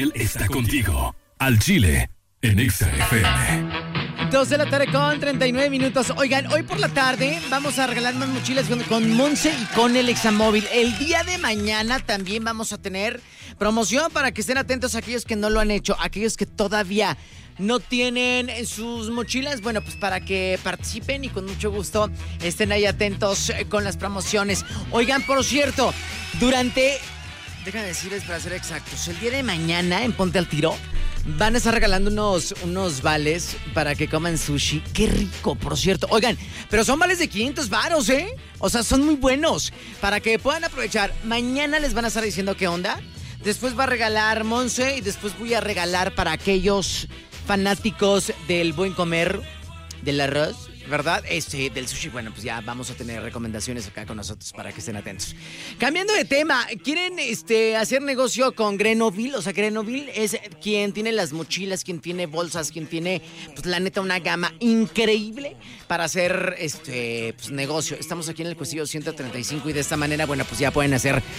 Él está contigo. Al Chile, en Exa FM. 2:39 PM. Oigan, hoy por la tarde vamos a regalar más mochilas con Monse y con el Examóvil. El día de mañana también vamos a tener promoción para que estén atentos a aquellos que no lo han hecho, aquellos que todavía no tienen sus mochilas. Bueno, pues para que participen y con mucho gusto estén ahí atentos con las promociones. Oigan, por cierto, déjame decirles para ser exactos, el día de mañana en Ponte al Tiro van a estar regalando unos vales para que coman sushi. ¡Qué rico, por cierto! Oigan, pero son vales de 500 varos, ¿eh? O sea, son muy buenos para que puedan aprovechar. Mañana les van a estar diciendo qué onda. Después va a regalar Monse y después voy a regalar para aquellos fanáticos del buen comer, del arroz, ¿verdad? Del sushi. Bueno, pues ya vamos a tener recomendaciones acá con nosotros para que estén atentos. Cambiando de tema, ¿quieren hacer negocio con Grenoble? O sea, Grenoble es quien tiene las mochilas, quien tiene bolsas, quien tiene, pues la neta, una gama increíble para hacer pues negocio. Estamos aquí en el Cuestillo 135 y de esta manera, bueno, pues ya pueden hacer